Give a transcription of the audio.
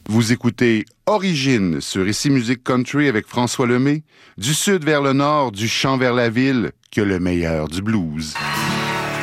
Vous écoutez Origine sur Ici Musique Country avec François Lemay. Du sud vers le nord, du champ vers la ville, que le meilleur du blues.